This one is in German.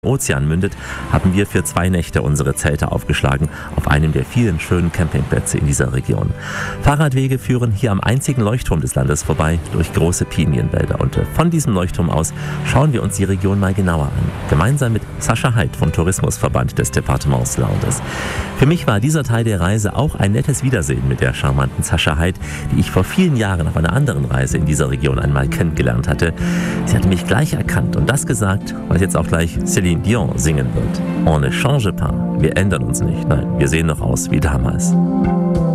Ozean mündet, haben wir für 2 Nächte unsere Zelte aufgeschlagen auf einem der vielen schönen Campingplätze in dieser Region. Fahrradwege führen hier am einzigen Leuchtturm des Landes vorbei durch große Pinienwälder und von diesem Leuchtturm aus schauen wir uns die Region mal genauer an, gemeinsam mit Sascha Heid vom Tourismusverband des Departements Landes. Für mich war dieser Teil der Reise auch ein nettes Wiedersehen mit der charmanten Sascha Heid, die ich vor vielen Jahren auf einer anderen Reise in dieser Region einmal kennengelernt hatte. Sie hatte mich gleich erkannt und das gesagt, was jetzt auch gleich Celine Dion singen wird. On ne change pas. Wir ändern uns nicht. Nein, wir sehen noch aus wie damals.